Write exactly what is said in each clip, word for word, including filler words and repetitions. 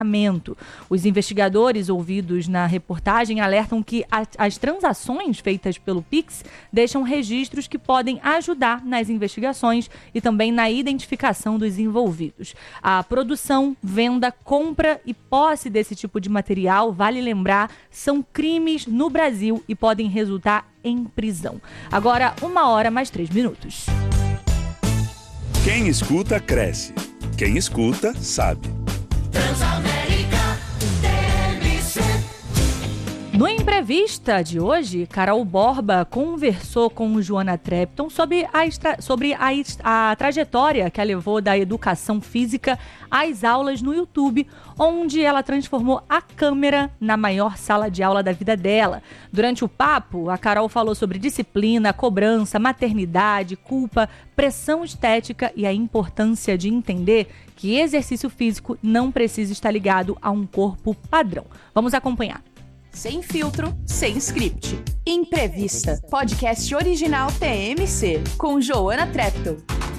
Os investigadores ouvidos na reportagem alertam que a, as transações feitas pelo Pix deixam registros que podem ajudar nas investigações e também na identificação dos envolvidos. A produção, venda, compra e posse desse tipo de material, vale lembrar, são crimes no Brasil e podem resultar em prisão. Agora, uma hora mais três minutos. Quem escuta, cresce. Quem escuta, sabe. Transamérica T M C. No Imprevista de hoje, Carol Borba conversou com Joana Trepton sobre, a, extra, sobre a, a trajetória que a levou da educação física às aulas no YouTube, onde ela transformou a câmera na maior sala de aula da vida dela. Durante o papo, a Carol falou sobre disciplina, cobrança, maternidade, culpa, pressão estética e a importância de entender que exercício físico não precisa estar ligado a um corpo padrão. Vamos acompanhar. Sem filtro, sem script. Imprevista, podcast original T M C, com Joana Trepton.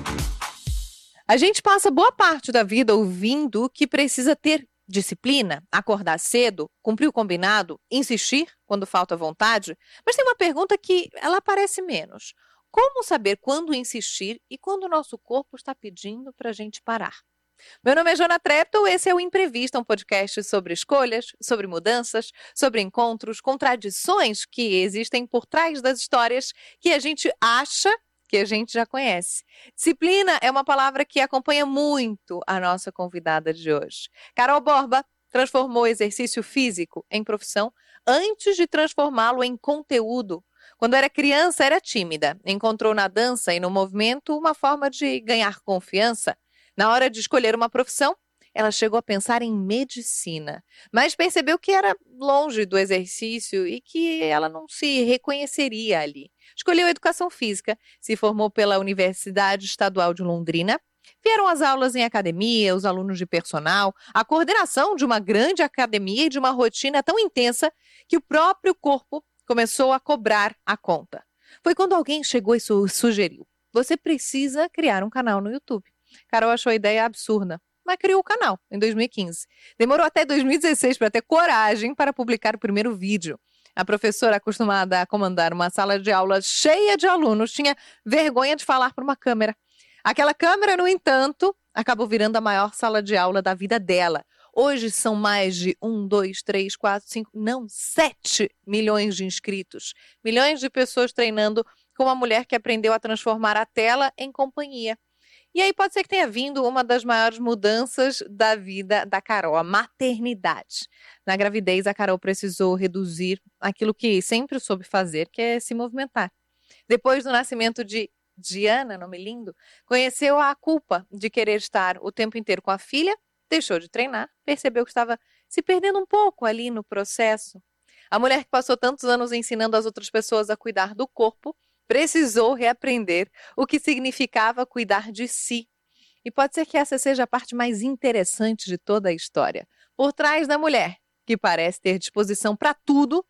A gente passa boa parte da vida ouvindo que precisa ter disciplina, acordar cedo, cumprir o combinado, insistir quando falta vontade. Mas tem uma pergunta que ela aparece menos. Como saber quando insistir e quando o nosso corpo está pedindo para a gente parar? Meu nome é Joana Trepton, esse é o Imprevista, um podcast sobre escolhas, sobre mudanças, sobre encontros, contradições que existem por trás das histórias que a gente acha que a gente já conhece. Disciplina é uma palavra que acompanha muito a nossa convidada de hoje. Carol Borba transformou o exercício físico em profissão antes de transformá-lo em conteúdo. Quando era criança, era tímida. Encontrou na dança e no movimento uma forma de ganhar confiança. Na hora de escolher uma profissão, ela chegou a pensar em medicina, mas percebeu que era longe do exercício e que ela não se reconheceria ali. Escolheu educação física, se formou pela Universidade Estadual de Londrina. Vieram as aulas em academia, os alunos de personal, a coordenação de uma grande academia e de uma rotina tão intensa que o próprio corpo começou a cobrar a conta. Foi quando alguém chegou e su- sugeriu: você precisa criar um canal no YouTube. Carol achou a ideia absurda, mas criou o canal em dois mil e quinze. Demorou até dois mil e dezesseis para ter coragem para publicar o primeiro vídeo. A professora, acostumada a comandar uma sala de aula cheia de alunos, tinha vergonha de falar para uma câmera. Aquela câmera, no entanto, acabou virando a maior sala de aula da vida dela. Hoje são mais de um, dois, três, quatro, cinco, não, sete milhões de inscritos. Milhões de pessoas treinando com uma mulher que aprendeu a transformar a tela em companhia. E aí pode ser que tenha vindo uma das maiores mudanças da vida da Carol, a maternidade. Na gravidez, a Carol precisou reduzir aquilo que sempre soube fazer, que é se movimentar. Depois do nascimento de Diana, nome lindo, conheceu a culpa de querer estar o tempo inteiro com a filha, deixou de treinar, percebeu que estava se perdendo um pouco ali no processo. A mulher que passou tantos anos ensinando as outras pessoas a cuidar do corpo, precisou reaprender o que significava cuidar de si. E pode ser que essa seja a parte mais interessante de toda a história. Por trás da mulher, que parece ter disposição para tudo,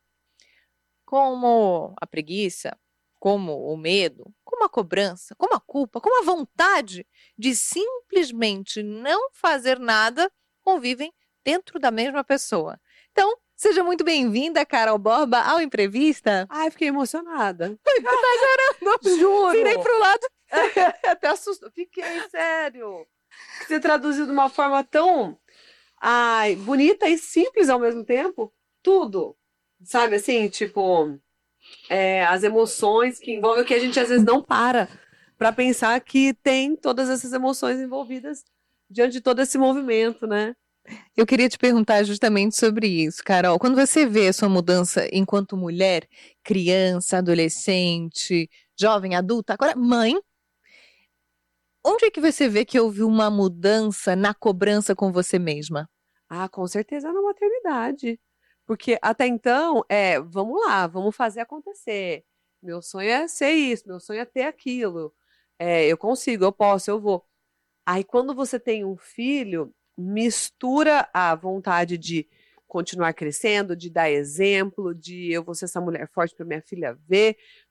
como a preguiça, como o medo, como a cobrança, como a culpa, como a vontade de simplesmente não fazer nada, convivem dentro da mesma pessoa. Então, seja muito bem-vinda, Carol Borba, ao Imprevista. Ai, fiquei emocionada. Tá chorando? Juro. Virei pro lado. Até assustou. Fiquei, sério. Você traduziu de uma forma tão ai, bonita e simples ao mesmo tempo. Tudo. Sabe, assim, tipo, é, as emoções que envolvem o que a gente às vezes não para para pensar que tem todas essas emoções envolvidas diante de todo esse movimento, né? Eu queria te perguntar justamente sobre isso, Carol. Quando você vê a sua mudança enquanto mulher, criança, adolescente, jovem, adulta, agora mãe, onde é que você vê que houve uma mudança na cobrança com você mesma? Ah, com certeza na maternidade. Porque até então, é, vamos lá, vamos fazer acontecer. Meu sonho é ser isso, meu sonho é ter aquilo. É, eu consigo, eu posso, eu vou. Aí quando você tem um filho, mistura a vontade de continuar crescendo, de dar exemplo, de eu vou ser essa mulher forte para minha filha ver,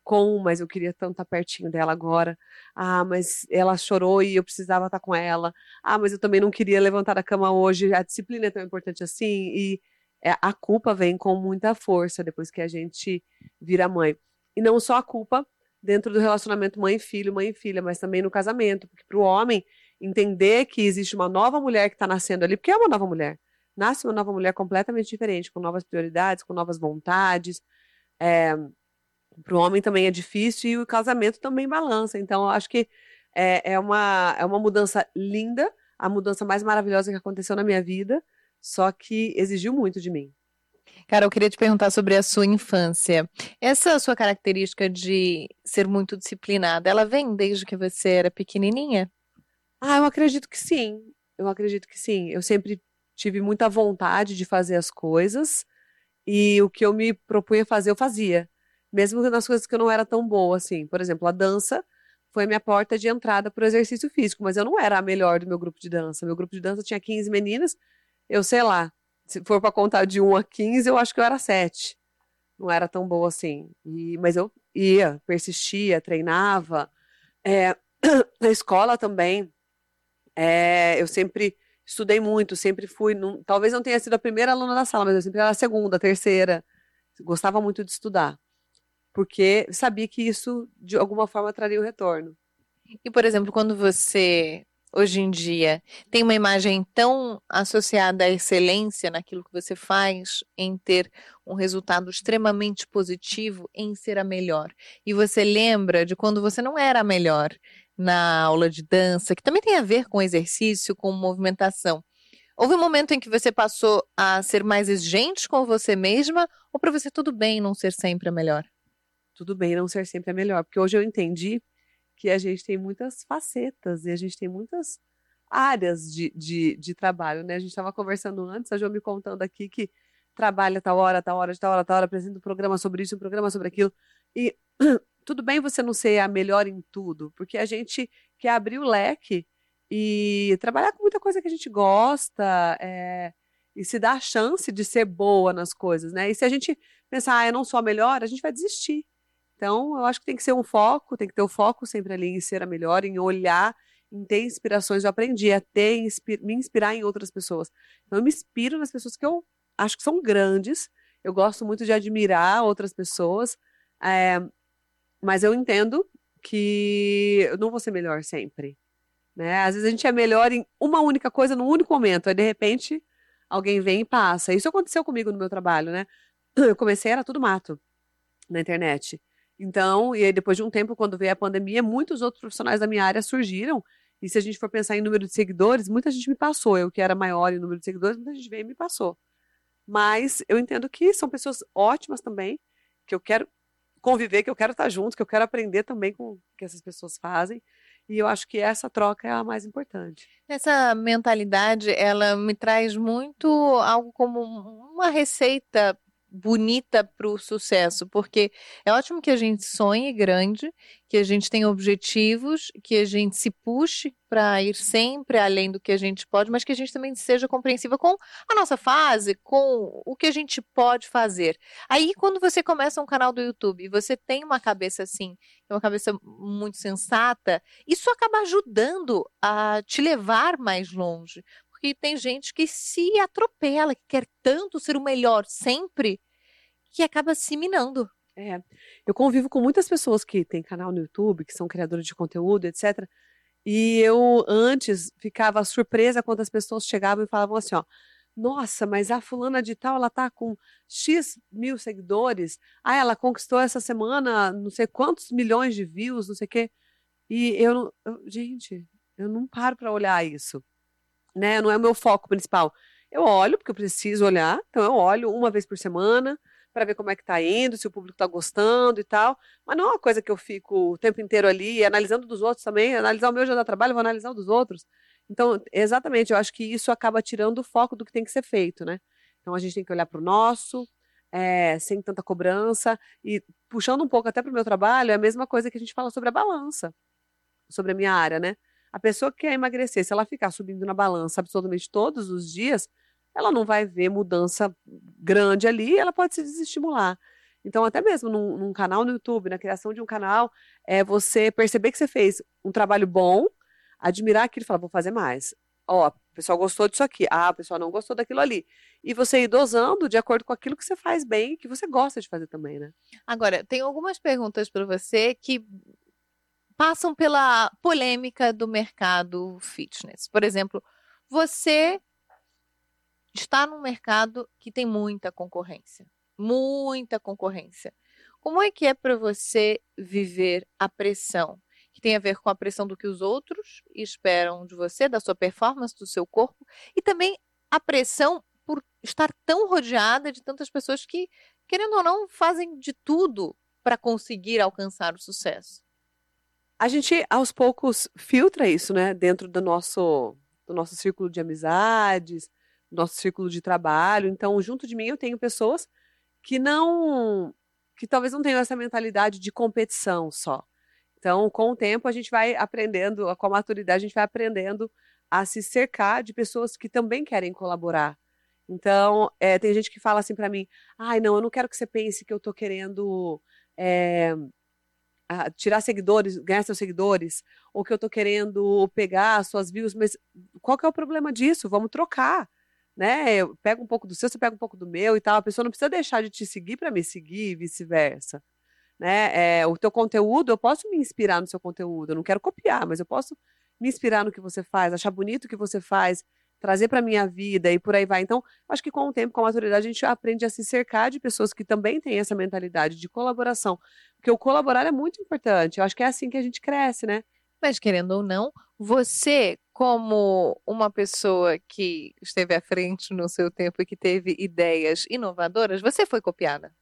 com, mas eu queria tanto estar pertinho dela agora. Ah, mas ela chorou e eu precisava estar com ela. Ah, mas eu também não queria levantar da cama hoje. A disciplina é tão importante assim. E é, a culpa vem com muita força depois que a gente vira mãe. E não só a culpa dentro do relacionamento mãe e filho, mãe e filha, mas também no casamento. Porque para o homem entender que existe uma nova mulher que está nascendo ali, porque é uma nova mulher. Nasce uma nova mulher completamente diferente, com novas prioridades, com novas vontades. É, para o homem também é difícil e o casamento também balança. Então, eu acho que é, é, uma, é uma mudança linda, a mudança mais maravilhosa que aconteceu na minha vida, só que exigiu muito de mim. Cara, eu queria te perguntar sobre a sua infância. Essa sua característica de ser muito disciplinada, ela vem desde que você era pequenininha? Ah, eu acredito que sim. Eu acredito que sim. Eu sempre tive muita vontade de fazer as coisas e o que eu me propunha fazer, eu fazia. Mesmo nas coisas que eu não era tão boa, assim. Por exemplo, a dança foi a minha porta de entrada para o exercício físico, mas eu não era a melhor do meu grupo de dança. Meu grupo de dança tinha quinze meninas, eu sei lá, se for para contar de um a quinze, eu acho que eu era sete. Não era tão boa assim. E, mas eu ia, persistia, treinava. É, na escola também, é, eu sempre estudei muito, sempre fui, não, talvez não tenha sido a primeira aluna da sala, mas eu sempre era a segunda, a terceira. Gostava muito de estudar. Porque sabia que isso, de alguma forma, traria o retorno. E, por exemplo, quando você, hoje em dia, tem uma imagem tão associada à excelência naquilo que você faz, em ter um resultado extremamente positivo, em ser a melhor, e você lembra de quando você não era a melhor na aula de dança, que também tem a ver com exercício, com movimentação. Houve um momento em que você passou a ser mais exigente com você mesma, ou para você tudo bem não ser sempre a melhor? Tudo bem não ser sempre a melhor, porque hoje eu entendi que a gente tem muitas facetas e a gente tem muitas áreas de, de, de trabalho, né? A gente estava conversando antes, a Jo me contando aqui que trabalha tal hora, tal hora, de tal hora, tal hora, apresenta um programa sobre isso, um programa sobre aquilo. E tudo bem você não ser a melhor em tudo, porque a gente quer abrir o leque e trabalhar com muita coisa que a gente gosta, é, e se dar a chance de ser boa nas coisas, né? E se a gente pensar, ah, eu não sou a melhor, a gente vai desistir. Então, eu acho que tem que ser um foco, tem que ter o foco sempre ali em ser a melhor, em olhar, em ter inspirações. Eu aprendi a ter, inspi- me inspirar em outras pessoas. Então, eu me inspiro nas pessoas que eu acho que são grandes. Eu gosto muito de admirar outras pessoas, é, mas eu entendo que eu não vou ser melhor sempre, né? Às vezes a gente é melhor em uma única coisa, num único momento, aí de repente alguém vem e passa. Isso aconteceu comigo no meu trabalho, né? Eu comecei, era tudo mato na internet. Então, e aí depois de um tempo, quando veio a pandemia, muitos outros profissionais da minha área surgiram. E se a gente for pensar em número de seguidores, muita gente me passou. Eu que era maior em número de seguidores, muita gente veio e me passou. Mas eu entendo que são pessoas ótimas também, que eu quero conviver, que eu quero estar junto, que eu quero aprender também com o que essas pessoas fazem. E eu acho que essa troca é a mais importante. Essa mentalidade, ela me traz muito algo como uma receita bonita para o sucesso, porque é ótimo que a gente sonhe grande, que a gente tenha objetivos, que a gente se puxe para ir sempre além do que a gente pode, mas que a gente também seja compreensiva com a nossa fase, com o que a gente pode fazer. Aí, quando você começa um canal do YouTube e você tem uma cabeça assim, uma cabeça muito sensata, isso acaba ajudando a te levar mais longe. Porque tem gente que se atropela, que quer tanto ser o melhor sempre, que acaba se minando. É, eu convivo com muitas pessoas que têm canal no YouTube, que são criadores de conteúdo, etcétera. E eu antes ficava surpresa quando as pessoas chegavam e falavam assim, ó, nossa, mas a fulana de tal, ela tá com X mil seguidores, ah, ela conquistou essa semana não sei quantos milhões de views, não sei o quê. E eu, não- eu gente, eu não paro para olhar isso, né? Não é o meu foco principal. Eu olho, porque eu preciso olhar, então eu olho uma vez por semana para ver como é que tá indo, se o público tá gostando e tal, mas não é uma coisa que eu fico o tempo inteiro ali analisando dos outros também, analisar o meu já dá trabalho, vou analisar o dos outros. Então, exatamente, eu acho que isso acaba tirando o foco do que tem que ser feito, né? Então a gente tem que olhar para o nosso, é, sem tanta cobrança, e puxando um pouco até para o meu trabalho, é a mesma coisa que a gente fala sobre a balança, sobre a minha área, né? A pessoa que quer emagrecer, se ela ficar subindo na balança absolutamente todos os dias, ela não vai ver mudança grande ali, ela pode se desestimular. Então, até mesmo num, num canal no YouTube, na criação de um canal, é você perceber que você fez um trabalho bom, admirar aquilo e falar, vou fazer mais. Ó, o pessoal gostou disso aqui. Ah, o pessoal não gostou daquilo ali. E você ir dosando de acordo com aquilo que você faz bem, que você gosta de fazer também, né? Agora, tem algumas perguntas para você que passam pela polêmica do mercado fitness. Por exemplo, você está num mercado que tem muita concorrência. Muita concorrência. Como é que é para você viver a pressão? Que tem a ver com a pressão do que os outros esperam de você, da sua performance, do seu corpo, e também a pressão por estar tão rodeada de tantas pessoas que, querendo ou não, fazem de tudo para conseguir alcançar o sucesso. A gente, aos poucos, filtra isso, né? Dentro do nosso, do nosso círculo de amizades, do nosso círculo de trabalho. Então, junto de mim, eu tenho pessoas que não, que talvez não tenham essa mentalidade de competição só. Então, com o tempo, a gente vai aprendendo, com a maturidade, a gente vai aprendendo a se cercar de pessoas que também querem colaborar. Então, é, tem gente que fala assim para mim, ai, não, eu não quero que você pense que eu tô querendo é, a, tirar seguidores, ganhar seus seguidores, ou que eu tô querendo pegar suas views, mas qual que é o problema disso? Vamos trocar, né? Eu pego um pouco do seu, você pega um pouco do meu e tal. A pessoa não precisa deixar de te seguir para me seguir e vice-versa. Né? É, o teu conteúdo, eu posso me inspirar no seu conteúdo, eu não quero copiar, mas eu posso me inspirar no que você faz, achar bonito o que você faz, trazer para minha vida e por aí vai. Então, acho que com o tempo, com a maturidade, a gente aprende a se cercar de pessoas que também têm essa mentalidade de colaboração, porque o colaborar é muito importante, eu acho que é assim que a gente cresce, né? Mas, querendo ou não, você, como uma pessoa que esteve à frente no seu tempo e que teve ideias inovadoras, você foi copiada?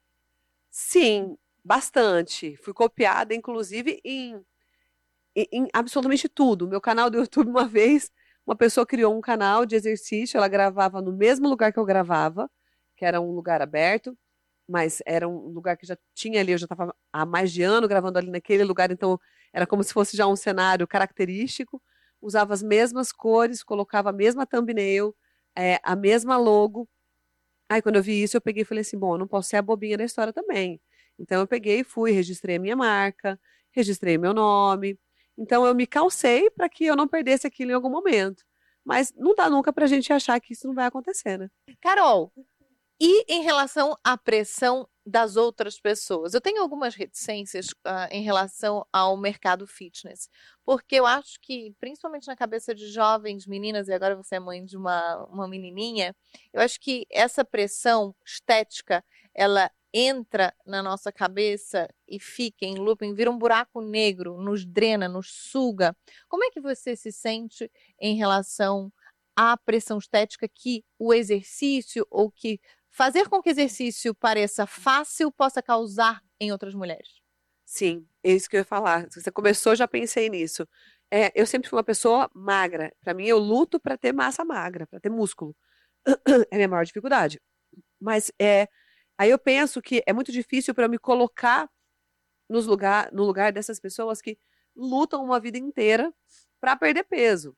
Sim, bastante. Fui copiada, inclusive, em, em, em absolutamente tudo. Meu canal do YouTube, uma vez, uma pessoa criou um canal de exercício, ela gravava no mesmo lugar que eu gravava, que era um lugar aberto, mas era um lugar que já tinha ali, eu já estava há mais de ano gravando ali naquele lugar, então era como se fosse já um cenário característico, usava as mesmas cores, colocava a mesma thumbnail, é, a mesma logo. Aí quando eu vi isso, eu peguei e falei assim, bom, eu não posso ser a bobinha da história também. Então eu peguei e fui, registrei a minha marca, registrei meu nome. Então eu me calcei para que eu não perdesse aquilo em algum momento. Mas não dá nunca para a gente achar que isso não vai acontecer, né? Carol, e em relação à pressão das outras pessoas? Eu tenho algumas reticências uh, em relação ao mercado fitness, porque eu acho que, principalmente na cabeça de jovens meninas, e agora você é mãe de uma, uma menininha, eu acho que essa pressão estética, ela entra na nossa cabeça e fica em looping, vira um buraco negro, nos drena, nos suga. Como é que você se sente em relação à pressão estética que o exercício ou que fazer com que o exercício pareça fácil possa causar em outras mulheres? Sim, é isso que eu ia falar. Você começou, já pensei nisso. É, eu sempre fui uma pessoa magra. Para mim, eu luto para ter massa magra, para ter músculo. É a minha maior dificuldade. Mas é, aí eu penso que é muito difícil para eu me colocar nos lugar, no lugar dessas pessoas que lutam uma vida inteira para perder peso.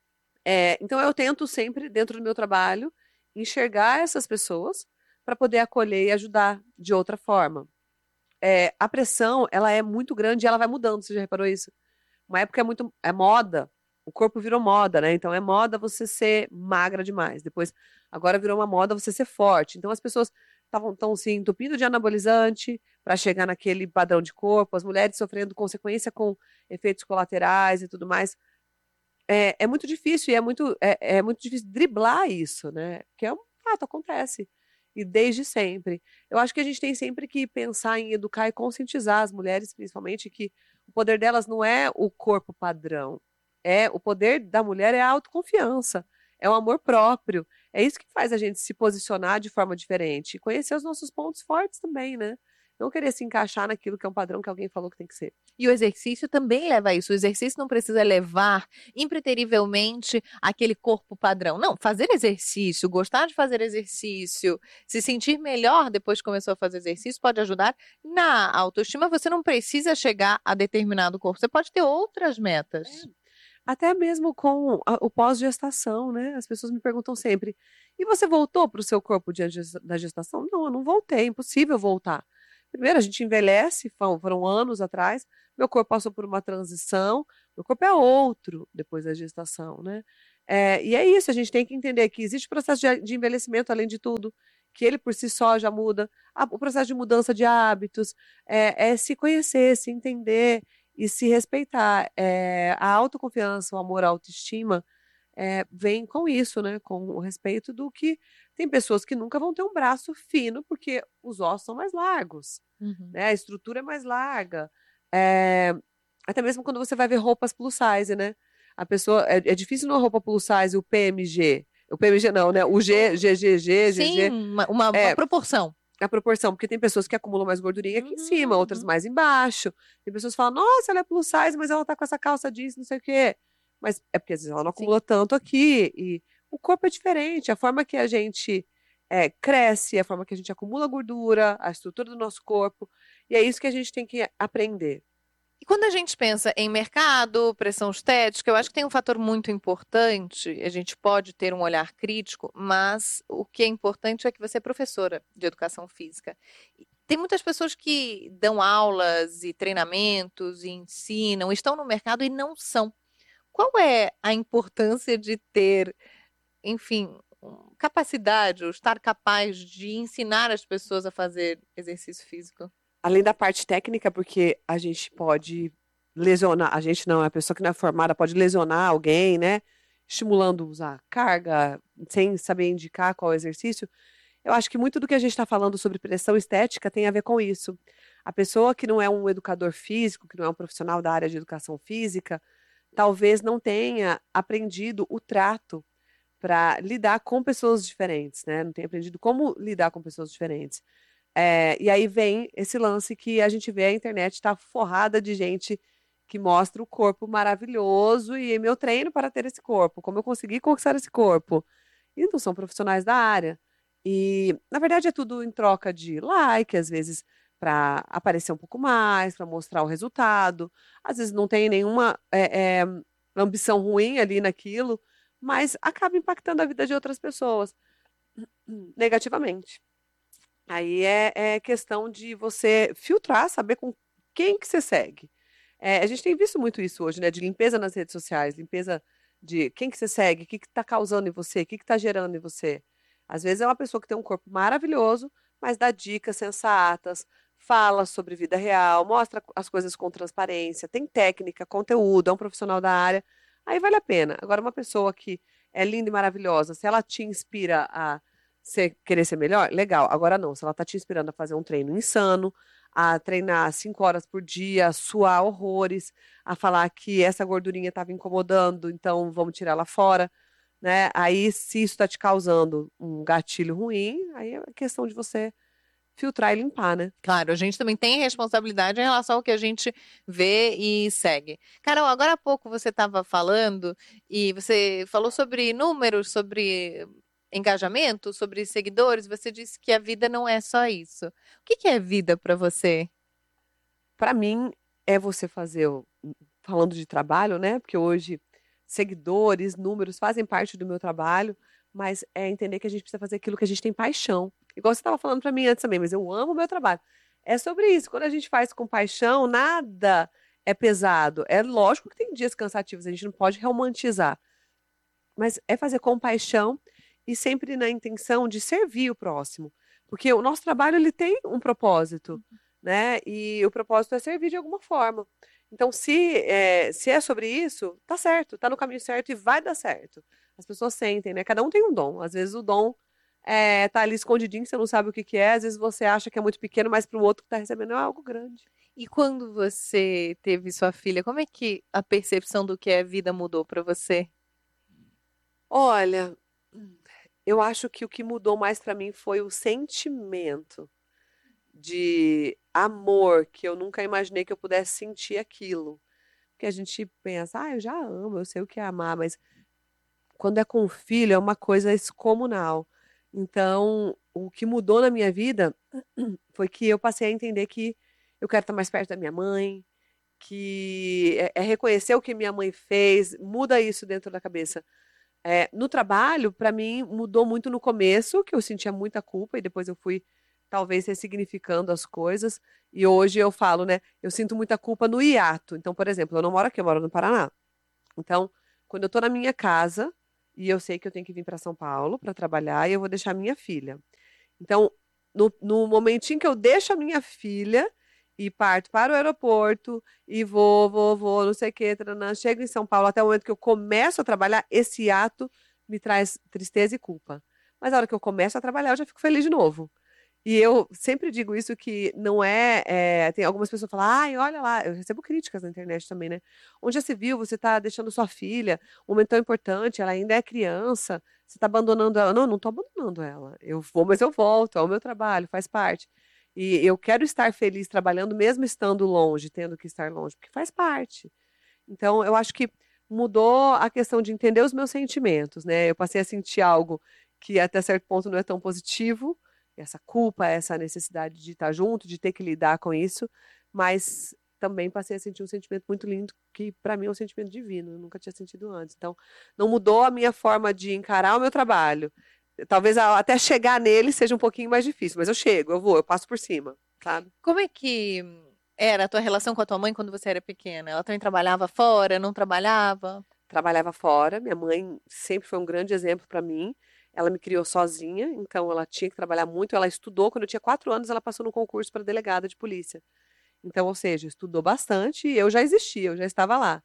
É, então eu tento sempre, dentro do meu trabalho, enxergar essas pessoas para poder acolher e ajudar de outra forma. É, a pressão, ela é muito grande e ela vai mudando, você já reparou isso? Uma época é muito, é moda, o corpo virou moda, né? Então é moda você ser magra demais. Depois, agora virou uma moda você ser forte. Então as pessoas estavam tão se entupindo de anabolizante para chegar naquele padrão de corpo, as mulheres sofrendo consequência com efeitos colaterais e tudo mais. É, é muito difícil, e é muito, é, é muito difícil driblar isso, né? Que é um fato, acontece. E desde sempre. Eu acho que a gente tem sempre que pensar em educar e conscientizar as mulheres, principalmente, que o poder delas não é o corpo padrão. É, o poder da mulher é a autoconfiança, é o amor próprio. É isso que faz a gente se posicionar de forma diferente. E conhecer os nossos pontos fortes também, né? Não querer se encaixar naquilo que é um padrão que alguém falou que tem que ser. E o exercício também leva a isso. O exercício não precisa levar impreterivelmente aquele corpo padrão. Não, fazer exercício, gostar de fazer exercício, se sentir melhor depois que começou a fazer exercício pode ajudar na autoestima. Você não precisa chegar a determinado corpo. Você pode ter outras metas. É. Até mesmo com a, o pós-gestação, né? As pessoas me perguntam sempre, e você voltou para o seu corpo diante da gestação? Não, eu não voltei, é impossível voltar. Primeiro, a gente envelhece, foram, foram anos atrás, meu corpo passou por uma transição, meu corpo é outro depois da gestação, né? É, e é isso, a gente tem que entender que existe processo de, de envelhecimento, além de tudo, que ele por si só já muda, a, o processo de mudança de hábitos, é, é se conhecer, se entender e se respeitar. É, a autoconfiança, o amor, a autoestima, é, vem com isso, né? Com o respeito do que tem pessoas que nunca vão ter um braço fino porque os ossos são mais largos, Uhum. né? A estrutura é mais larga. É, até mesmo quando você vai ver roupas plus size, né? A pessoa é, é difícil numa roupa plus size o P M G, o P M G não, né? O G, G G G, Sim, G G, uma, uma, é, uma proporção. a proporção, porque tem pessoas que acumulam mais gordurinha aqui em Uhum, cima, outras uhum. mais embaixo. Tem pessoas que falam, nossa, ela é plus size, mas ela tá com essa calça jeans, não sei o quê. Mas é porque às vezes ela não acumula tanto aqui. E o corpo é diferente. A forma que a gente é, cresce, a forma que a gente acumula gordura, a estrutura do nosso corpo. E é isso que a gente tem que aprender. E quando a gente pensa em mercado, pressão estética, eu acho que tem um fator muito importante. A gente pode ter um olhar crítico, mas o que é importante é que você é professora de educação física. Tem muitas pessoas que dão aulas e treinamentos e ensinam, estão no mercado e não são. Qual é a importância de ter, enfim, capacidade, ou estar capaz de ensinar as pessoas a fazer exercício físico? Além da parte técnica, porque a gente pode lesionar, a gente não, a pessoa que não é formada pode lesionar alguém, né? Estimulando a usar carga, sem saber indicar qual exercício. Eu acho que muito do que a gente está falando sobre pressão estética tem a ver com isso. A pessoa que não é um educador físico, que não é um profissional da área de educação física, talvez não tenha aprendido o trato para lidar com pessoas diferentes, né? Não tenha aprendido como lidar com pessoas diferentes. É, e aí vem esse lance que a gente vê, a internet está forrada de gente que mostra o corpo maravilhoso e meu treino para ter esse corpo, como eu consegui conquistar esse corpo. E não são profissionais da área. E, na verdade, é tudo em troca de like, às vezes para aparecer um pouco mais, para mostrar o resultado. Às vezes não tem nenhuma é, é, ambição ruim ali naquilo, mas acaba impactando a vida de outras pessoas negativamente. Aí é, é questão de você filtrar, saber com quem que você segue. É, a gente tem visto muito isso hoje, né? De limpeza nas redes sociais, limpeza de quem que você segue, o que que tá causando em você, o que que tá gerando em você. Às vezes é uma pessoa que tem um corpo maravilhoso, mas dá dicas sensatas, fala sobre vida real, mostra as coisas com transparência, tem técnica, conteúdo, é um profissional da área, aí vale a pena. Agora, uma pessoa que é linda e maravilhosa, se ela te inspira a você querer ser melhor, legal. Agora não, se ela tá te inspirando a fazer um treino insano, a treinar cinco horas por dia, a suar horrores, a falar que essa gordurinha estava incomodando, então vamos tirar ela fora, né? Aí, se isso está te causando um gatilho ruim, aí é questão de você filtrar e limpar, né? Claro, a gente também tem responsabilidade em relação ao que a gente vê e segue. Carol, agora há pouco você estava falando e você falou sobre números, sobre engajamento, sobre seguidores. Você disse que a vida não é só isso. O que que é vida para você? Para mim, é você fazer, o- falando de trabalho, né? Porque hoje seguidores, números fazem parte do meu trabalho, mas é entender que a gente precisa fazer aquilo que a gente tem paixão. Igual você estava falando para mim antes também, mas eu amo o meu trabalho. É sobre isso. Quando a gente faz com paixão, nada é pesado. É lógico que tem dias cansativos, a gente não pode romantizar. Mas é fazer com paixão e sempre na intenção de servir o próximo. Porque o nosso trabalho ele tem um propósito, né? E o propósito é servir de alguma forma. Então, se é, se é sobre isso, tá certo, tá no caminho certo e vai dar certo. As pessoas sentem, né? Cada um tem um dom. Às vezes o dom é, tá ali escondidinho, você não sabe o que que é. Às vezes você acha que é muito pequeno, mas para o outro que tá recebendo é algo grande. E quando você teve sua filha, como é que a percepção do que é vida mudou para você? Olha, eu acho que o que mudou mais para mim foi o sentimento de amor que eu nunca imaginei que eu pudesse sentir aquilo. Porque a gente pensa, ah, eu já amo, eu sei o que é amar, mas quando é com o filho é uma coisa excomunal. Então, o que mudou na minha vida foi que eu passei a entender que eu quero estar mais perto da minha mãe, que é, é reconhecer o que minha mãe fez, muda isso dentro da cabeça. É, no trabalho, para mim, mudou muito no começo, que eu sentia muita culpa, e depois eu fui talvez ressignificando as coisas. E hoje eu falo, né? Eu sinto muita culpa no hiato. Então, por exemplo, eu não moro aqui, eu moro no Paraná. Então, quando eu tô na minha casa e eu sei que eu tenho que vir para São Paulo para trabalhar, e eu vou deixar minha filha. Então, no, no momentinho que eu deixo a minha filha e parto para o aeroporto e vou, vou, vou, não sei o que, taranã, chego em São Paulo, até o momento que eu começo a trabalhar, esse ato me traz tristeza e culpa. Mas a hora que eu começo a trabalhar, eu já fico feliz de novo. E eu sempre digo isso que não é, é, tem algumas pessoas que falam, ai, olha lá, eu recebo críticas na internet também, né? Onde já se viu, você está deixando sua filha, um momento tão importante, ela ainda é criança, você está abandonando ela. Não, não estou abandonando ela. Eu vou, mas eu volto, é o meu trabalho, faz parte. E eu quero estar feliz trabalhando, mesmo estando longe, tendo que estar longe, porque faz parte. Então, eu acho que mudou a questão de entender os meus sentimentos, né? Eu passei a sentir algo que até certo ponto não é tão positivo, essa culpa, essa necessidade de estar junto, de ter que lidar com isso, mas também passei a sentir um sentimento muito lindo, que para mim é um sentimento divino, eu nunca tinha sentido antes. Então, não mudou a minha forma de encarar o meu trabalho. Talvez até chegar nele seja um pouquinho mais difícil, mas eu chego, eu vou, eu passo por cima, sabe? Como é que era a tua relação com a tua mãe quando você era pequena? Ela também trabalhava fora, não trabalhava? Trabalhava fora, minha mãe sempre foi um grande exemplo para mim. Ela me criou sozinha, então ela tinha que trabalhar muito. Ela estudou, quando eu tinha quatro anos, ela passou no concurso para delegada de polícia. Então, ou seja, estudou bastante e eu já existia, eu já estava lá.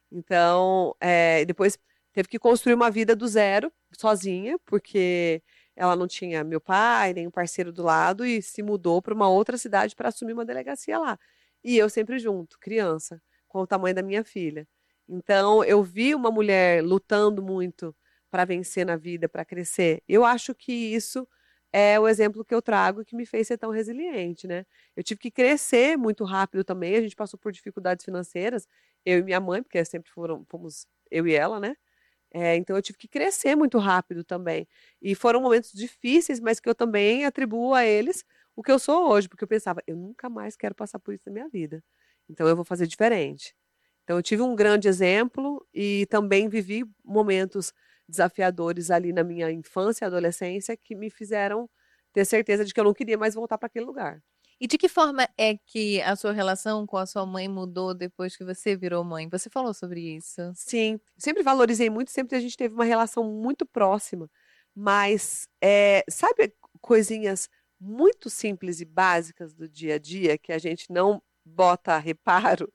Então, é, depois teve que construir uma vida do zero, sozinha, porque ela não tinha meu pai, nem um parceiro do lado, e se mudou para uma outra cidade para assumir uma delegacia lá. E eu sempre junto, criança, com o tamanho da minha filha. Então, eu vi uma mulher lutando muito para vencer na vida, para crescer. Eu acho que isso é o exemplo que eu trago que me fez ser tão resiliente, né? Eu tive que crescer muito rápido também, a gente passou por dificuldades financeiras, eu e minha mãe, porque sempre foram, fomos eu e ela, né? É, então eu tive que crescer muito rápido também. E foram momentos difíceis, mas que eu também atribuo a eles o que eu sou hoje, porque eu pensava, eu nunca mais quero passar por isso na minha vida. Então eu vou fazer diferente. Então eu tive um grande exemplo e também vivi momentos desafiadores ali na minha infância e adolescência que me fizeram ter certeza de que eu não queria mais voltar para aquele lugar. E de que forma é que a sua relação com a sua mãe mudou depois que você virou mãe? Você falou sobre isso. Sim, sempre valorizei muito, sempre a gente teve uma relação muito próxima, mas é, sabe coisinhas muito simples e básicas do dia a dia que a gente não bota reparo?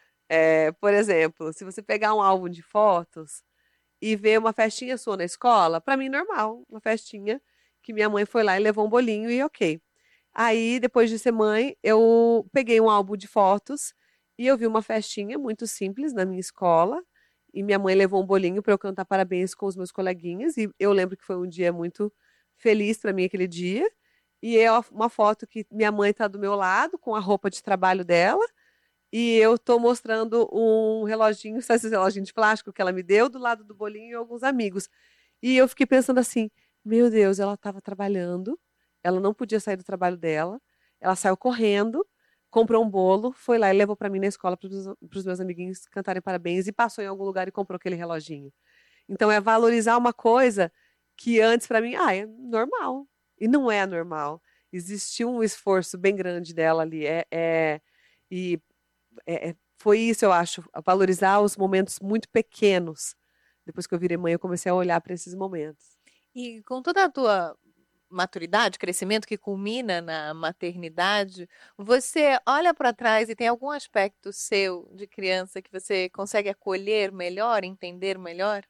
É, por exemplo, se você pegar um álbum de fotos e ver uma festinha sua na escola, para mim normal, uma festinha que minha mãe foi lá e levou um bolinho e ok. Aí, depois de ser mãe, eu peguei um álbum de fotos e eu vi uma festinha muito simples na minha escola e minha mãe levou um bolinho para eu cantar parabéns com os meus coleguinhas e eu lembro que foi um dia muito feliz para mim aquele dia. E é uma foto que minha mãe está do meu lado com a roupa de trabalho dela e eu estou mostrando um reloginho, sabe esse reloginho de plástico que ela me deu, do lado do bolinho e alguns amigos. E eu fiquei pensando assim, meu Deus, ela estava trabalhando, ela não podia sair do trabalho dela, ela saiu correndo, comprou um bolo, foi lá e levou para mim na escola para os meus amiguinhos cantarem parabéns e passou em algum lugar e comprou aquele reloginho. Então é valorizar uma coisa que antes para mim, ah, é normal. E não é normal. Existiu um esforço bem grande dela ali. É, é, e é, foi isso, eu acho, valorizar os momentos muito pequenos. Depois que eu virei mãe, eu comecei a olhar para esses momentos. E com toda a tua maturidade, crescimento que culmina na maternidade, você olha para trás e tem algum aspecto seu de criança que você consegue acolher melhor, entender melhor?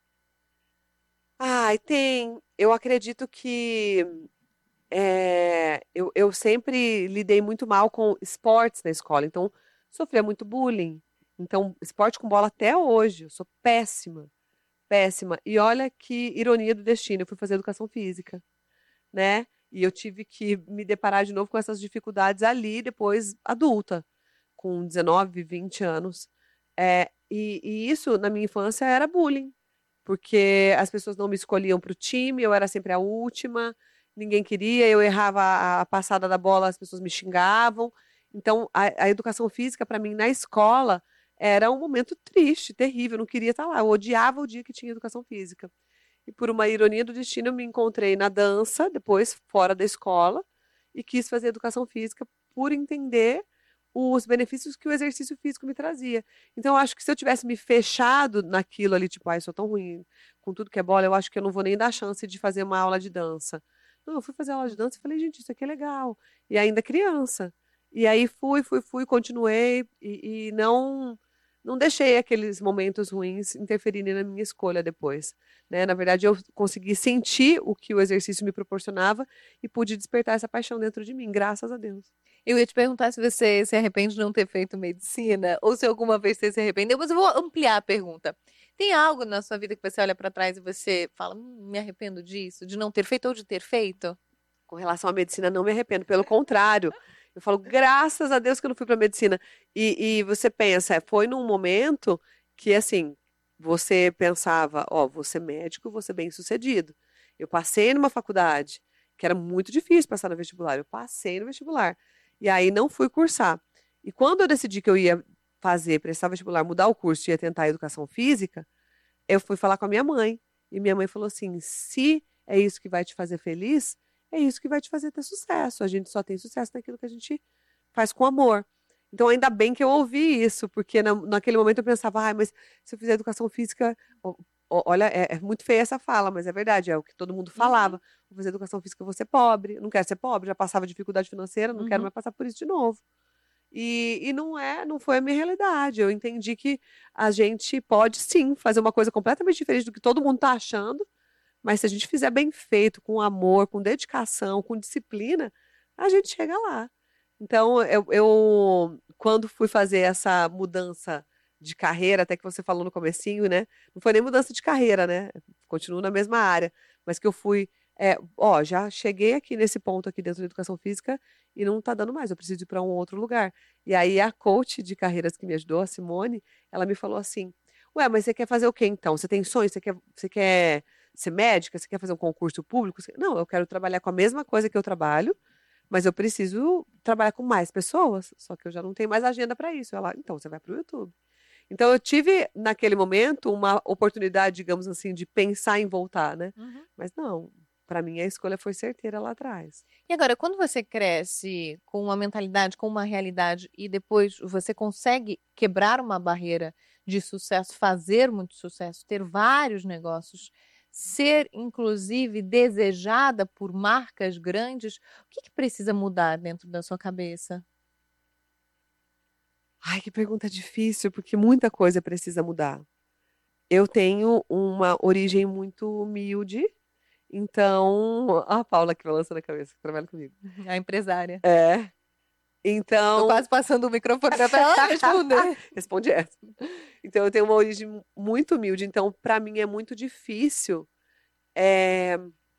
Ai, tem. Eu acredito que é, eu, eu sempre lidei muito mal com esportes na escola, então sofria muito bullying. Então, esporte com bola até hoje, eu sou péssima, péssima. E olha que ironia do destino, eu fui fazer educação física, né? E eu tive que me deparar de novo com essas dificuldades ali, depois adulta, com dezenove, vinte anos. É, e, e isso, na minha infância, era bullying, porque as pessoas não me escolhiam para o time, eu era sempre a última, ninguém queria, eu errava a, a passada da bola, as pessoas me xingavam. Então, a, a educação física, para mim, na escola, era um momento triste, terrível, eu não queria estar lá, eu odiava o dia que tinha educação física. E por uma ironia do destino, eu me encontrei na dança, depois fora da escola, e quis fazer educação física por entender os benefícios que o exercício físico me trazia. Então, eu acho que se eu tivesse me fechado naquilo ali, tipo, ai, eu sou tão ruim com tudo que é bola, eu acho que eu não vou nem dar chance de fazer uma aula de dança. Não, eu fui fazer aula de dança e falei, gente, isso aqui é legal. E ainda criança. E aí fui, fui, fui, continuei e, e não não deixei aqueles momentos ruins interferirem na minha escolha depois, né? Na verdade, eu consegui sentir o que o exercício me proporcionava e pude despertar essa paixão dentro de mim, graças a Deus. Eu ia te perguntar se você se arrepende de não ter feito medicina ou se alguma vez você se arrependeu, mas eu vou ampliar a pergunta. Tem algo na sua vida que você olha para trás e você fala, hum, me arrependo disso, de não ter feito ou de ter feito? Com relação à medicina, não me arrependo, pelo contrário. Eu falo, graças a Deus que eu não fui para medicina. E, e você pensa, foi num momento que, assim, você pensava, ó, vou ser médico, vou ser bem-sucedido. Eu passei numa faculdade, que era muito difícil passar no vestibular. Eu passei no vestibular. E aí não fui cursar. E quando eu decidi que eu ia fazer, prestar vestibular, mudar o curso e ia tentar educação física, eu fui falar com a minha mãe. E minha mãe falou assim, se é isso que vai te fazer feliz, é isso que vai te fazer ter sucesso. A gente só tem sucesso naquilo que a gente faz com amor. Então, ainda bem que eu ouvi isso, porque na, naquele momento eu pensava, ah, mas se eu fizer educação física, ó, ó, olha, é, é muito feia essa fala, mas é verdade, é o que todo mundo falava. Uhum. Vou fazer educação física, eu vou ser pobre. Eu não quero ser pobre, já passava dificuldade financeira, não uhum. quero mais passar por isso de novo. E, e não é, não foi a minha realidade. Eu entendi que a gente pode sim fazer uma coisa completamente diferente do que todo mundo está achando, mas se a gente fizer bem feito, com amor, com dedicação, com disciplina, a gente chega lá. Então, eu, eu quando fui fazer essa mudança de carreira, até que você falou no comecinho, né? Não foi nem mudança de carreira, né? Continuo na mesma área, mas que eu fui, é, ó, já cheguei aqui nesse ponto aqui dentro da educação física e não tá dando mais, eu preciso ir para um outro lugar. E aí a coach de carreiras que me ajudou, a Simone, ela me falou assim, ué, mas você quer fazer o quê então? Você tem sonho? Você quer, você quer ser médica? Você quer fazer um concurso público? Não, eu quero trabalhar com a mesma coisa que eu trabalho, mas eu preciso trabalhar com mais pessoas, só que eu já não tenho mais agenda para isso. Ela, então, você vai para o YouTube. Então, eu tive, naquele momento, uma oportunidade, digamos assim, de pensar em voltar, né? Uhum. Mas não, para mim a escolha foi certeira lá atrás. E agora, quando você cresce com uma mentalidade, com uma realidade, e depois você consegue quebrar uma barreira de sucesso, fazer muito sucesso, ter vários negócios, ser, inclusive, desejada por marcas grandes, o que, que precisa mudar dentro da sua cabeça? Ai, que pergunta difícil, porque muita coisa precisa mudar. Eu tenho uma origem muito humilde, então... A Paula que balança na cabeça, que trabalha comigo. A empresária. É. Então... Tô quase passando o microfone para ela responder. Responde essa. Então, eu tenho uma origem muito humilde, então, para mim, é muito difícil, é...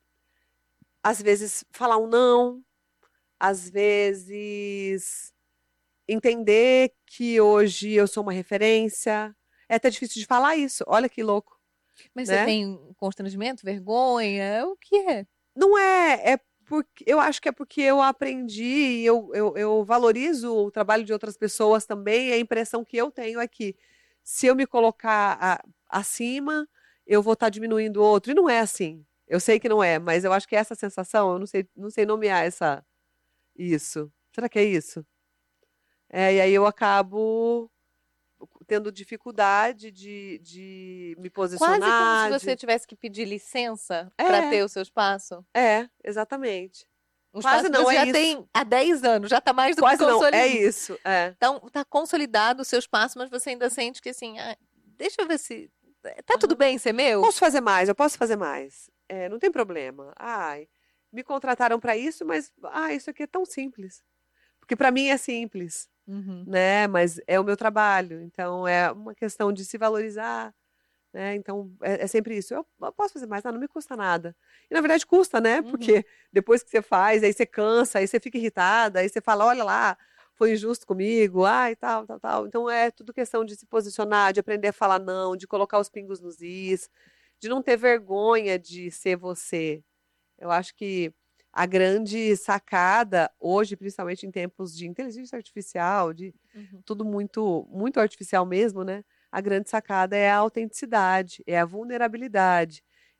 às vezes, falar um não, às vezes... entender que hoje eu sou uma referência. É até difícil de falar isso. Olha que louco. Mas né? Você tem constrangimento, vergonha? O que é? Não é. É porque eu acho que é porque eu aprendi e eu, eu, eu valorizo o trabalho de outras pessoas também. E a impressão que eu tenho é que se eu me colocar a, acima, eu vou estar diminuindo o outro. E não é assim. Eu sei que não é, mas eu acho que é essa sensação, eu não sei, não sei nomear essa, isso. Será que é isso? É, e aí eu acabo tendo dificuldade de, de me posicionar. Quase como se de... você tivesse que pedir licença É. para ter o seu espaço. É, exatamente. Um Quase espaço que não, você é já isso. tem há dez anos, já está mais do Quase que não, consolidado. é isso. É. Então, está consolidado o seu espaço, mas você ainda sente que assim, ah, deixa eu ver se... Tá tudo bem ser meu? Posso fazer mais, eu posso fazer mais. É, não tem problema. Ai, me contrataram para isso, mas ah, isso aqui é tão simples. Porque para mim é simples. Uhum. Né? Mas é o meu trabalho, então é uma questão de se valorizar, né? Então é, é sempre isso. Eu, eu posso fazer mais, ah, não me custa nada. E na verdade custa, né? Uhum. Porque depois que você faz, aí você cansa, aí você fica irritada, aí você fala, olha lá, foi injusto comigo, ai, tal, tal, tal. Então é tudo questão de se posicionar, de aprender a falar não, de colocar os pingos nos is, de não ter vergonha de ser você. Eu acho que a grande sacada hoje, principalmente em tempos de inteligência artificial, de uhum. tudo muito, muito artificial mesmo, né? A grande sacada é a autenticidade, é a vulnerabilidade.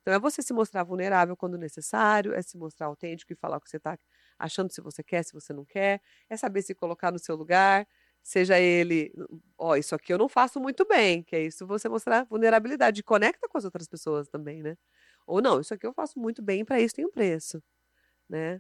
Então, é você se mostrar vulnerável quando necessário, é se mostrar autêntico e falar o que você está achando, se você quer, se você não quer, é saber se colocar no seu lugar, seja ele, ó, isso aqui eu não faço muito bem, que é isso você mostrar vulnerabilidade, conecta com as outras pessoas também, né? Ou não, isso aqui eu faço muito bem, para isso tem um preço, né?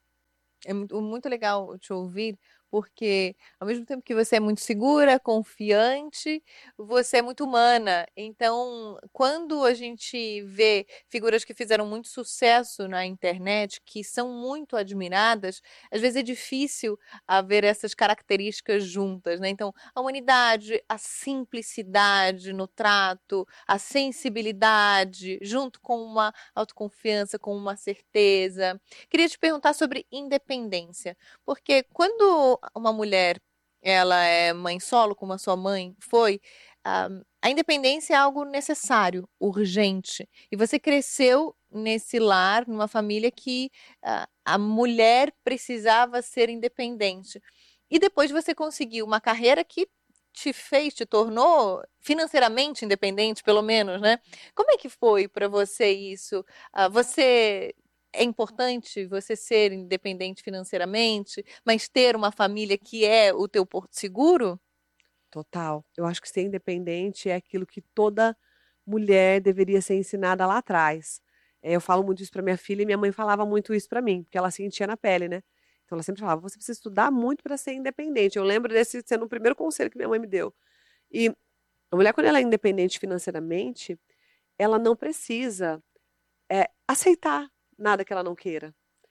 É muito, muito legal te ouvir, porque ao mesmo tempo que você é muito segura, confiante, você é muito humana. Então, quando a gente vê figuras que fizeram muito sucesso na internet, que são muito admiradas, às vezes é difícil haver essas características juntas, né? Então, a humanidade, a simplicidade no trato, a sensibilidade, junto com uma autoconfiança, com uma certeza. Queria te perguntar sobre independência, porque quando uma mulher ela é mãe solo, como a sua mãe foi, a, a independência é algo necessário, urgente. E você cresceu nesse lar, numa família que a, a mulher precisava ser independente. E depois você conseguiu uma carreira que te fez, te tornou financeiramente independente, pelo menos, né? Como é que foi para você isso? Ah, você é importante você ser independente financeiramente, mas ter uma família que é o teu porto seguro? Total. Eu acho que ser independente é aquilo que toda mulher deveria ser ensinada lá atrás. Eh, eu falo muito isso para minha filha e minha mãe falava muito isso para mim, porque ela sentia na pele, né? Então ela sempre falava: você precisa estudar muito para ser independente. Eu lembro desse sendo o primeiro conselho que minha mãe me deu. E a mulher, quando ela é independente financeiramente, ela não precisa eh, aceitar nada que ela não queira.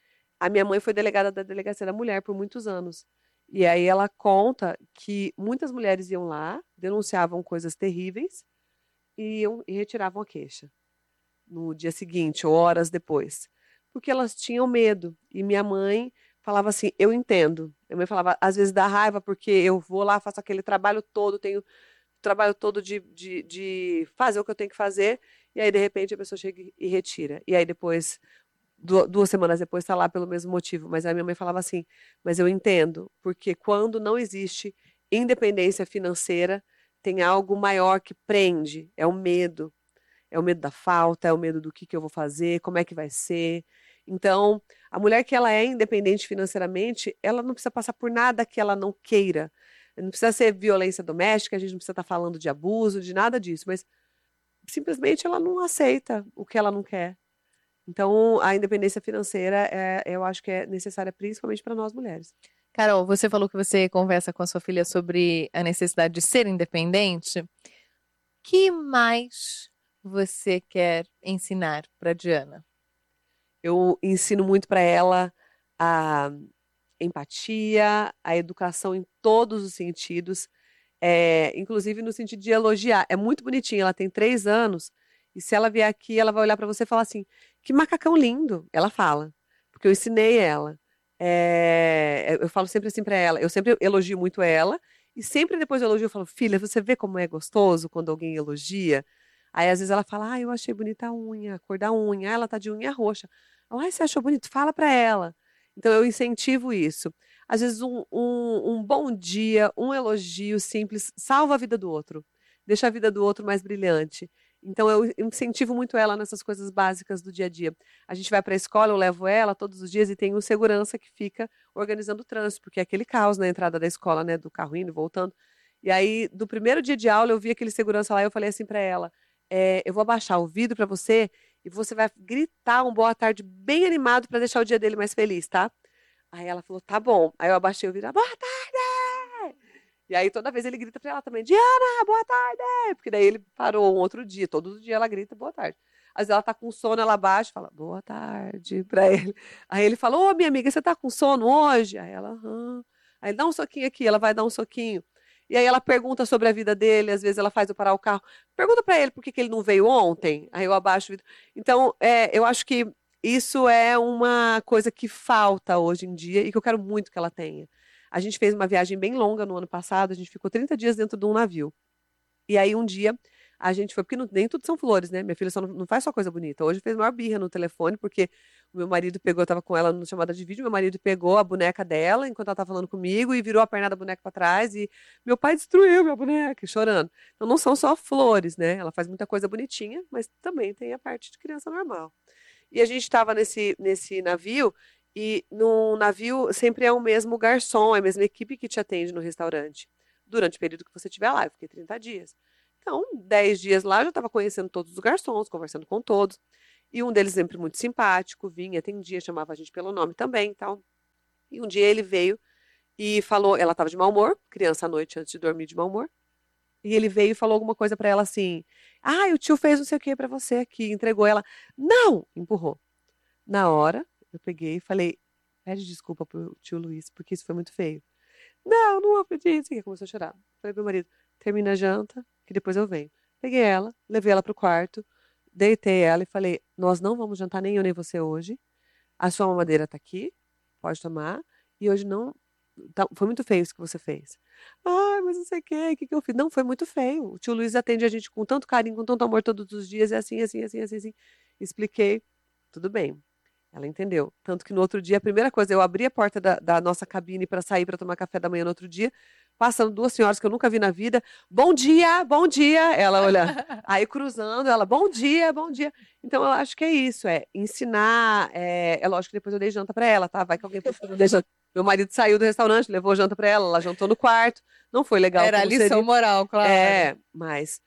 A minha mãe foi delegada da Delegacia da Mulher por muitos anos. E aí ela conta que muitas mulheres iam lá, denunciavam coisas terríveis e iam e retiravam a queixa no dia seguinte ou horas depois, porque elas tinham medo. E minha mãe falava assim: eu entendo. Minha mãe falava: às vezes dá raiva porque eu vou lá, faço aquele trabalho todo, tenho o trabalho todo de, de, de fazer o que eu tenho que fazer, e aí de repente a pessoa chega e retira. E aí depois, du- duas semanas depois, está lá pelo mesmo motivo. Mas a minha mãe falava assim: mas eu entendo, porque quando não existe independência financeira, tem algo maior que prende, é o medo. É o medo da falta, é o medo do que, que eu vou fazer, como é que vai ser. Então, a mulher que ela é independente financeiramente, ela não precisa passar por nada que ela não queira. Não precisa ser violência doméstica, a gente não precisa estar falando de abuso, de nada disso, mas simplesmente ela não aceita o que ela não quer. Então, a independência financeira, é, eu acho que é necessária principalmente para nós mulheres. Carol, você falou que você conversa com a sua filha sobre a necessidade de ser independente. Que mais você quer ensinar para Diana? Eu ensino muito para ela a empatia, a educação em todos os sentidos, é, inclusive no sentido de elogiar. É muito bonitinha, ela tem três anos, e se ela vier aqui, ela vai olhar para você e falar assim: que macacão lindo! Ela fala, porque eu ensinei ela. É, eu falo sempre assim para ela, eu sempre elogio muito ela, e sempre depois do elogio eu falo: filha, você vê como é gostoso quando alguém elogia? Aí às vezes ela fala: ah, eu achei bonita a unha, a cor da unha, ah, ela tá de unha roxa. Ah, você achou bonito? Fala para ela. Então eu incentivo isso. Às vezes um, um, um bom dia, um elogio simples salva a vida do outro, deixa a vida do outro mais brilhante. Então eu incentivo muito ela nessas coisas básicas do dia a dia. A gente vai para a escola, eu levo ela todos os dias e tem um segurança que fica organizando o trânsito, porque é aquele caos na entrada da escola, né, do carro indo e voltando. E aí, do primeiro dia de aula, eu vi aquele segurança lá e eu falei assim para ela: é, eu vou abaixar o vidro para você e você vai gritar um boa tarde bem animado para deixar o dia dele mais feliz, tá? Aí ela falou: tá bom. Aí eu abaixei o vidro: boa tarde! E aí toda vez ele grita para ela também: Diana, boa tarde! Porque daí ele parou um outro dia, todo dia ela grita boa tarde. Às vezes ela tá com sono, ela abaixa e fala boa tarde para ele. Aí ele fala: ô, minha amiga, você tá com sono hoje? Aí ela: aham. Aí ele: dá um soquinho aqui, ela vai dar um soquinho. E aí ela pergunta sobre a vida dele, às vezes ela faz eu parar o carro. Pergunta para ele por que, que ele não veio ontem. Aí eu abaixo o vidro. Então, é, eu acho que isso é uma coisa que falta hoje em dia e que eu quero muito que ela tenha. A gente fez uma viagem bem longa no ano passado, a gente ficou trinta dias dentro de um navio. E aí um dia a gente foi, porque não, nem tudo são flores, né? Minha filha só não, não faz só coisa bonita. Hoje fez maior birra no telefone, porque O meu marido pegou, eu tava com ela no chamada de vídeo, meu marido pegou a boneca dela enquanto ela tava falando comigo e virou a perna da boneca para trás e meu pai destruiu minha boneca, chorando. Então não são só flores, né? Ela faz muita coisa bonitinha, mas também tem a parte de criança normal. E a gente estava nesse, nesse navio e no navio sempre é o mesmo garçom, é a mesma equipe que te atende no restaurante. Durante o período que você estiver lá, eu fiquei trinta dias. Então, dez dias lá, eu já estava conhecendo todos os garçons, conversando com todos. E um deles sempre muito simpático, vinha, atendia, chamava a gente pelo nome também e tal. E um dia ele veio e falou, ela estava de mau humor, criança à noite antes de dormir de mau humor. E ele veio e falou alguma coisa para ela assim, ah, o tio fez não sei o que para você aqui, entregou ela. Não! Empurrou. Na hora, eu peguei e falei, pede desculpa pro tio Luiz, porque isso foi muito feio. Não, não vou pedir. Assim, começou a chorar. Falei pro meu marido, termina a janta, que depois eu venho. Peguei ela, levei ela pro quarto, deitei ela e falei, nós não vamos jantar nem eu nem você hoje. A sua mamadeira tá aqui, pode tomar. E hoje não... Tá, foi muito feio isso que você fez. Ai, mas não sei o que, o que, que eu fiz? Não, foi muito feio. O tio Luiz atende a gente com tanto carinho, com tanto amor todos os dias, é assim, assim, assim, assim, assim. Expliquei, tudo bem. Ela entendeu. Tanto que no outro dia, a primeira coisa, eu abri a porta da, da nossa cabine para sair para tomar café da manhã no outro dia, passando duas senhoras que eu nunca vi na vida. Bom dia, bom dia. Ela olhando. Aí cruzando, ela, bom dia, bom dia. Então eu acho que é isso, é ensinar. É, é lógico que depois eu dei janta para ela, tá? Vai que alguém precisa de janta. Meu marido saiu do restaurante, levou janta para ela, ela jantou no quarto. Não foi legal. Era a lição seria. moral, claro. É, mas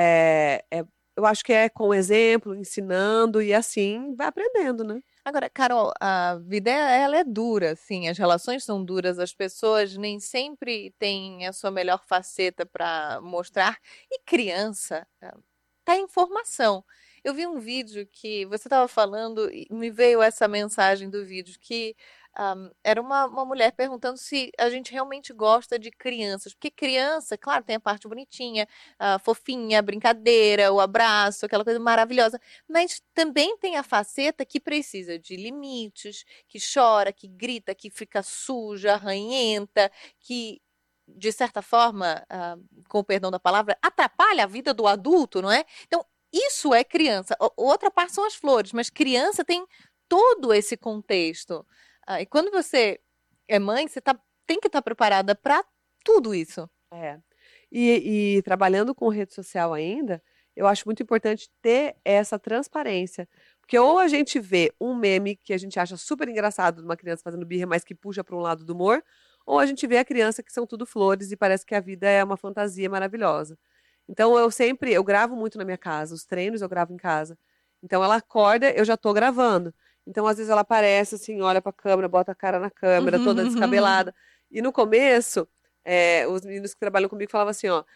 é, é, eu acho que é com exemplo, ensinando e assim vai aprendendo, né? Agora, Carol, a vida ela é dura, assim, as relações são duras, as pessoas nem sempre têm a sua melhor faceta para mostrar. E criança tá em formação. Eu vi um vídeo que você estava falando e me veio essa mensagem do vídeo que um, era uma, uma mulher perguntando se a gente realmente gosta de crianças. Porque criança, claro, tem a parte bonitinha, a fofinha, a brincadeira, o abraço, aquela coisa maravilhosa. Mas também tem a faceta que precisa de limites, que chora, que grita, que fica suja, arranhenta, que, de certa forma, uh, com o perdão da palavra, atrapalha a vida do adulto, não é? Então, isso é criança. Outra parte são as flores, mas criança tem todo esse contexto. Ah, e quando você é mãe, você tá, tem que estar preparada para tudo isso. É. E, e trabalhando com rede social ainda, eu acho muito importante ter essa transparência. Porque ou a gente vê um meme que a gente acha super engraçado de uma criança fazendo birra, mas que puxa para um lado do humor, ou a gente vê a criança que são tudo flores e parece que a vida é uma fantasia maravilhosa. Então eu sempre, eu gravo muito na minha casa, os treinos eu gravo em casa. Então ela acorda, eu já tô gravando. Então às vezes ela aparece assim, olha pra câmera, bota a cara na câmera, toda descabelada. E no começo, é, os meninos que trabalham comigo falavam assim, ó,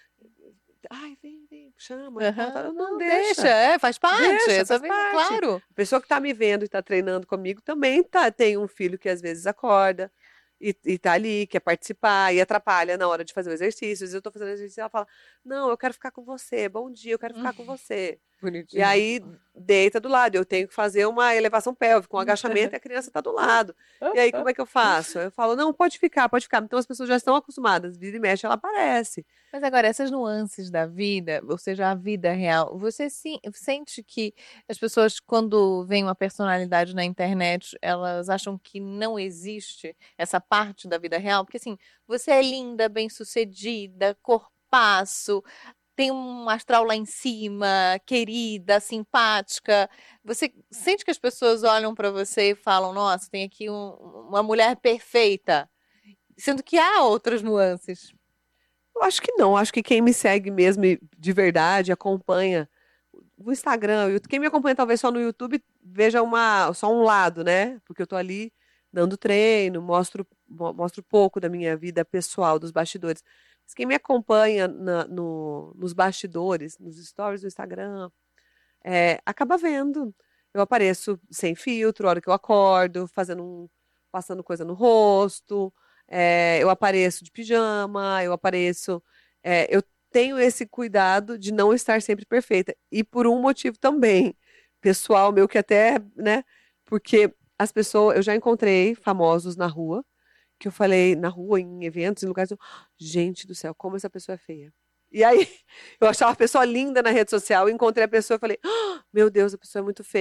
ai, vem, vem, chama. Uhum. Eu, não, Não, deixa. deixa, é, faz parte. Deixa, essa faz vez, parte. claro. A pessoa que tá me vendo e tá treinando comigo também tá, tem um filho que às vezes acorda. E, e tá ali, quer participar, e atrapalha na hora de fazer o exercício. Às vezes eu tô fazendo exercício e ela fala, não, eu quero ficar com você, bom dia, eu quero ficar com você. Bonitinho. E aí deita do lado, eu tenho que fazer uma elevação pélvica, um agachamento e a criança tá do lado. E aí como é que eu faço? Eu falo, não, pode ficar, pode ficar. Então as pessoas já estão acostumadas, vira e mexe, ela aparece. Mas agora, essas nuances da vida, ou seja, a vida real, você sim, sente que as pessoas, quando veem uma personalidade na internet, elas acham que não existe essa parte da vida real? Porque assim, você é linda, bem-sucedida, corpaço, tem um astral lá em cima, querida, simpática. Você sente que as pessoas olham para você e falam, nossa, tem aqui um, uma mulher perfeita, sendo que há outras nuances. Eu acho que não, acho que quem me segue mesmo e de verdade, acompanha o Instagram, o YouTube, quem me acompanha talvez só no YouTube, veja uma, só um lado, né? Porque eu tô ali dando treino, mostro, mostro pouco da minha vida pessoal, dos bastidores. Mas quem me acompanha na, no, nos bastidores, nos stories do Instagram, é, acaba vendo. Eu apareço sem filtro, a hora que eu acordo, fazendo um, passando coisa no rosto, é, eu apareço de pijama, eu apareço... É, eu tenho esse cuidado de não estar sempre perfeita. E por um motivo também, pessoal meu, que até, né? Porque as pessoas, eu já encontrei famosos na rua, que eu falei, na rua, em eventos, em lugares, eu, gente do céu, como essa pessoa é feia. E aí, eu achava a pessoa linda na rede social, encontrei a pessoa e falei, oh, meu Deus, a pessoa é muito feia.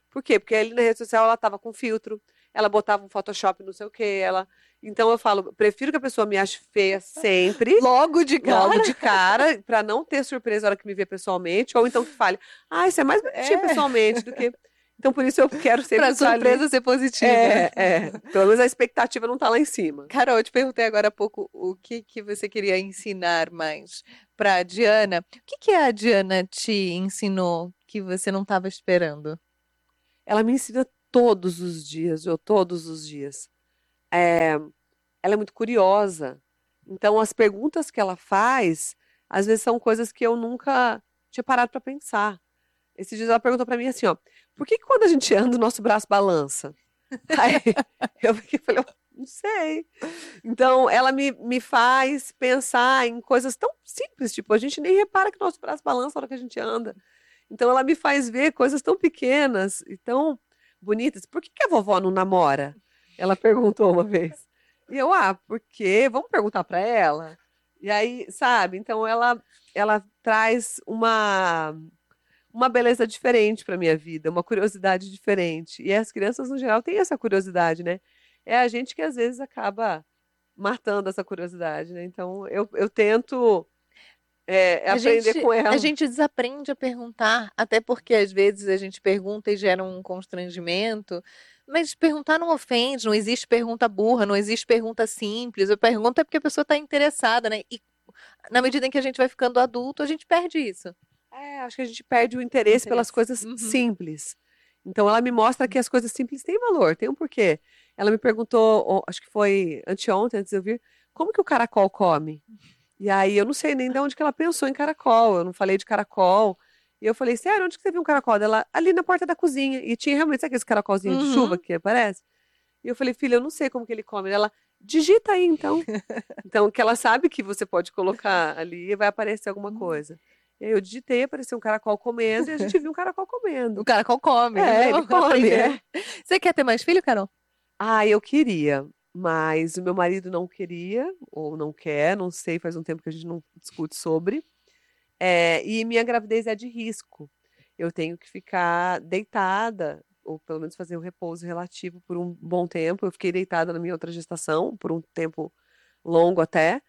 Por quê? Porque ali na rede social ela tava com filtro, ela botava um Photoshop não sei o quê, ela... Então eu falo, prefiro que a pessoa me ache feia sempre, Logo de cara. logo de cara, pra não ter surpresa na hora que me vê pessoalmente, ou então que fale, ah, isso é mais bonitinho É. pessoalmente do que... Então por isso eu quero sempre Pra estar ali. surpresa ser positiva. É, é. Pelo menos a expectativa não tá lá em cima. Carol, eu te perguntei agora há pouco o que, que você queria ensinar mais para a Diana. O que, que a Diana te ensinou que você não estava esperando? Ela me ensina todos os dias, eu todos os dias. É, ela é muito curiosa. Então, as perguntas que ela faz, às vezes são coisas que eu nunca tinha parado para pensar. Esses dias ela perguntou para mim assim, ó, por que, que quando a gente anda o nosso braço balança? Aí eu fiquei, falei, não sei. Então, ela me, me faz pensar em coisas tão simples, tipo, a gente nem repara que nosso braço balança na hora que a gente anda. Então, ela me faz ver coisas tão pequenas e tão bonitas. Por que, que a vovó não namora? Ela perguntou uma vez. E eu, ah, porque vamos perguntar para ela. E aí, sabe? Então, ela, ela traz uma, uma beleza diferente para minha vida, uma curiosidade diferente. E as crianças, no geral, têm essa curiosidade, né? É a gente que, às vezes, acaba matando essa curiosidade, né? Então, eu, eu tento... É, A aprender gente, com ela. a gente desaprende a perguntar, até porque às vezes a gente pergunta e gera um constrangimento, mas perguntar não ofende, não existe pergunta burra, não existe pergunta simples. A pergunta é porque a pessoa está interessada, né? E na medida em que a gente vai ficando adulto, a gente perde isso. É, acho que a gente perde o interesse, Interesse. pelas coisas Uhum. simples. Então, ela me mostra que as coisas simples têm valor, tem um porquê. Ela me perguntou, ó, acho que foi anteontem, antes de eu vir, como que o caracol come? E aí, eu não sei nem de onde que ela pensou em caracol, eu não falei de caracol. E eu falei, sério, onde que você viu um caracol? Ela, ali na porta da cozinha. E tinha realmente, sabe aqueles caracolzinhos de Uhum. chuva que aparece? E eu falei, filha, eu não sei como que ele come. Ela, digita aí, então. Então, que ela sabe que você pode colocar ali e vai aparecer alguma coisa. E aí eu digitei, apareceu um caracol comendo e a gente viu um caracol comendo. O caracol come. É, viu? ele come, Aprendeu. é. Você quer ter mais filho, Carol? Ah, eu queria, mas o meu marido não queria, ou não quer, não sei, faz um tempo que a gente não discute sobre. É, e minha gravidez é de risco. Eu tenho que ficar deitada, ou pelo menos fazer um repouso relativo por um bom tempo. Eu fiquei deitada na minha outra gestação, por um tempo longo até.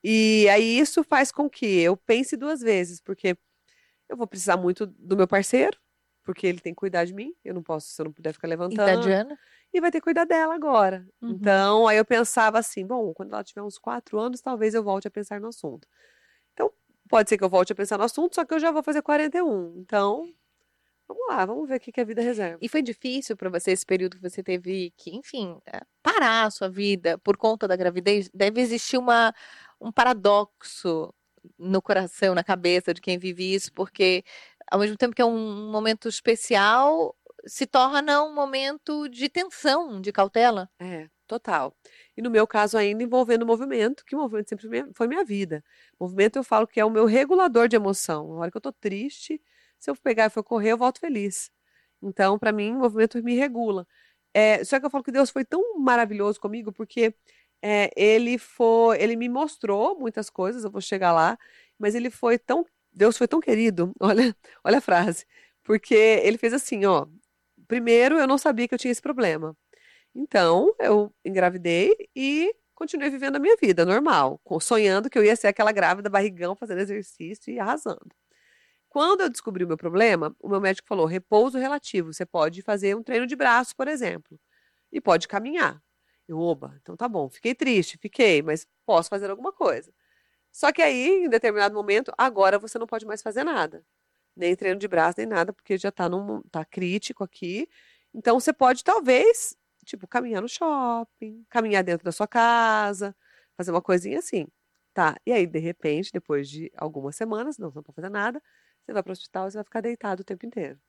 E aí isso faz com que eu pense duas vezes, porque eu vou precisar muito do meu parceiro, porque ele tem que cuidar de mim. Eu não posso, se eu não puder ficar E da levantando. Diana? E vai ter que cuidar dela agora. Uhum. Então, aí eu pensava assim, bom, quando ela tiver uns quatro anos, talvez eu volte a pensar no assunto. Então, pode ser que eu volte a pensar no assunto, só que eu já vou fazer quarenta e um. Então, vamos lá, vamos ver o que que a vida reserva. E foi difícil para você esse período que você teve que, enfim, eh, parar a sua vida por conta da gravidez? Deve existir uma, um paradoxo no coração, na cabeça de quem vive isso, porque ao mesmo tempo que é um momento especial, se torna um momento de tensão, de cautela. É, total. E no meu caso ainda envolvendo o movimento, que o movimento sempre minha- foi minha vida. Movimento eu falo que é o meu regulador de emoção. Na hora que eu tô triste, se eu pegar e for correr, eu volto feliz. Então, para mim, o movimento me regula. É, só que eu falo que Deus foi tão maravilhoso comigo, porque é, ele foi, ele me mostrou muitas coisas, eu vou chegar lá, mas ele foi tão, Deus foi tão querido, olha, olha a frase, porque ele fez assim, ó, primeiro eu não sabia que eu tinha esse problema. Então, eu engravidei e continuei vivendo a minha vida normal, com- sonhando que eu ia ser aquela grávida barrigão fazendo exercício e arrasando. Quando eu descobri o meu problema, o meu médico falou: repouso relativo. Você pode fazer um treino de braço, por exemplo, e pode caminhar. Eu, oba, então tá bom. Fiquei triste, fiquei, mas posso fazer alguma coisa. Só que aí, em determinado momento, agora você não pode mais fazer nada. Nem treino de braço, nem nada, porque já tá, num, tá crítico aqui. Então você pode, talvez, tipo, caminhar no shopping, caminhar dentro da sua casa, fazer uma coisinha assim. Tá, e aí, de repente, depois de algumas semanas, não, você não pode fazer nada, você vai para o hospital e você vai ficar deitado o tempo inteiro.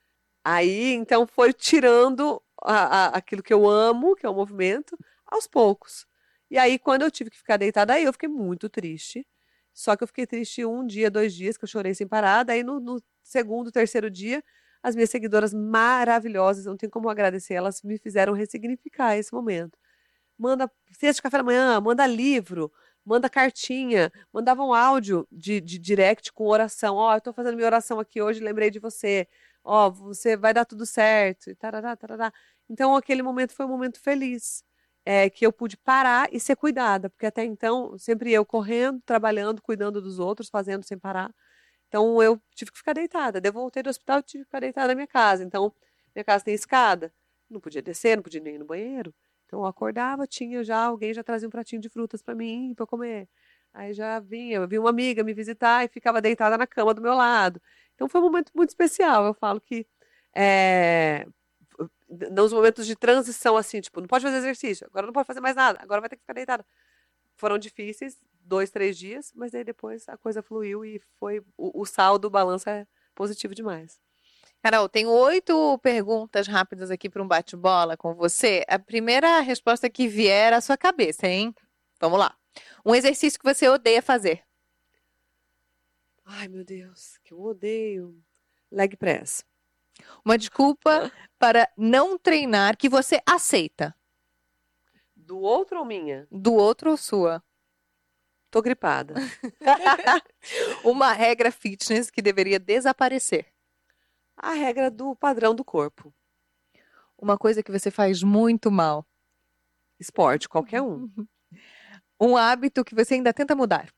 Aí, então, foi tirando a- a- aquilo que eu amo, que é o movimento, aos poucos. E aí, quando eu tive que ficar deitada, aí eu fiquei muito triste. Só que eu fiquei triste um dia, dois dias, que eu chorei sem parar. Daí, no, no segundo, terceiro dia, as minhas seguidoras maravilhosas, não tem como agradecer, elas me fizeram ressignificar esse momento. Manda cesta de café da manhã, manda livro, manda cartinha, mandava um áudio de, de direct com oração. Ó, eu tô fazendo minha oração aqui hoje, lembrei de você. ó, você vai dar tudo certo, e tarará, tarará. Então, aquele momento foi um momento feliz, é, que eu pude parar e ser cuidada, porque até então, sempre eu correndo, trabalhando, cuidando dos outros, fazendo sem parar. Então, eu tive que ficar deitada. Daí eu voltei do hospital e tive que ficar deitada na minha casa. Então, minha casa tem escada, não podia descer, não podia nem ir no banheiro. Então, eu acordava, tinha já, alguém já trazia um pratinho de frutas para mim, para eu comer. Aí já vinha, eu vi uma amiga me visitar e ficava deitada na cama do meu lado. Então, foi um momento muito especial. Eu falo que é, nos momentos de transição, assim, tipo, não pode fazer exercício, agora não pode fazer mais nada, agora vai ter que ficar deitada. Foram difíceis, dois, três dias, mas aí depois a coisa fluiu e foi o, o saldo, o balanço é positivo demais. Carol, tenho oito perguntas rápidas aqui para um bate-bola com você. A primeira resposta que vier à sua cabeça, hein? Vamos lá. Um exercício que você odeia fazer. Ai, meu Deus, que eu odeio. Leg press. Uma desculpa para não treinar que você aceita. Do outro ou minha? Do outro ou sua? Tô gripada. Uma regra fitness que deveria desaparecer. A regra do padrão do corpo. Uma coisa que você faz muito mal. Esporte, qualquer um. Um hábito que você ainda tenta mudar.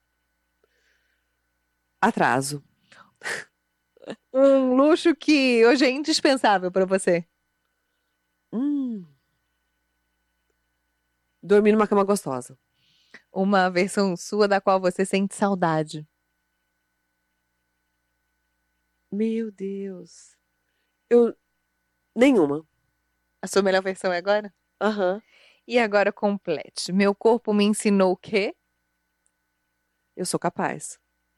Atraso. Um luxo que hoje é indispensável para você. Hum. Dormir numa cama gostosa. Uma versão sua da qual você sente saudade. Meu Deus. Eu... Nenhuma. A sua melhor versão é agora? Aham. Uhum. E agora complete. Meu corpo me ensinou o quê? Eu sou capaz.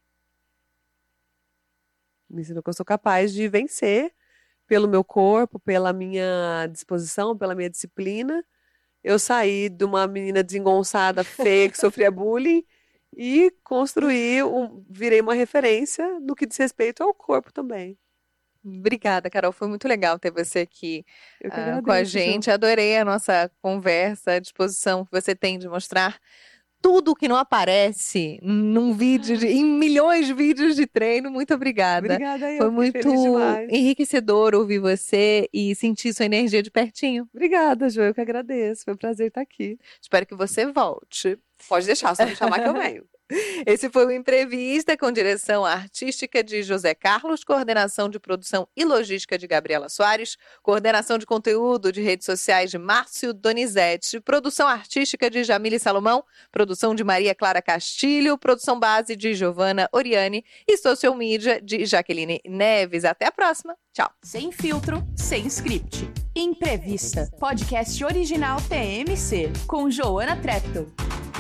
Me ensinou que eu sou capaz de vencer pelo meu corpo, pela minha disposição, pela minha disciplina. Eu saí de uma menina desengonçada, feia, que sofria bullying e construí, um, virei uma referência no que diz respeito ao corpo também. Obrigada, Carol. Foi muito legal ter você aqui Eu que uh, agradeço, com a gente. Ju. Adorei a nossa conversa, a disposição que você tem de mostrar tudo que não aparece num vídeo, de, em milhões de vídeos de treino. Muito obrigada. Obrigada aí. Foi eu muito feliz demais. enriquecedor ouvir você e sentir sua energia de pertinho. Obrigada, Jo. Eu que agradeço. Foi um prazer estar aqui. Espero que você volte. Pode deixar, só me chamar que eu venho. Esse foi o Entrevista com direção artística de José Carlos, coordenação de produção e logística de Gabriela Soares, coordenação de conteúdo de redes sociais de Márcio Donizete, produção artística de Jamile Salomão, produção de Maria Clara Castilho, produção base de Giovana Oriani e social media de Jaqueline Neves. Até a próxima. Tchau. Sem filtro, sem script. Imprevista. Podcast original T M C, com Joana Trepton.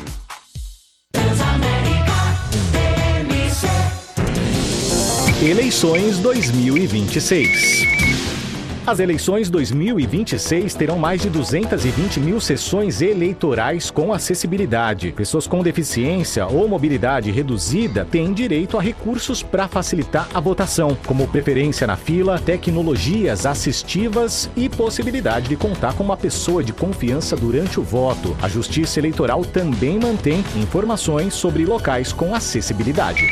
Eleições dois mil e vinte e seis. As eleições dois mil e vinte e seis terão mais de duzentas e vinte mil sessões eleitorais com acessibilidade. Pessoas com deficiência ou mobilidade reduzida têm direito a recursos para facilitar a votação, como preferência na fila, tecnologias assistivas e possibilidade de contar com uma pessoa de confiança durante o voto. A Justiça Eleitoral também mantém informações sobre locais com acessibilidade.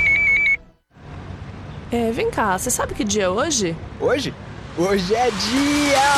É, vem cá, você sabe que dia é hoje? Hoje? Hoje é dia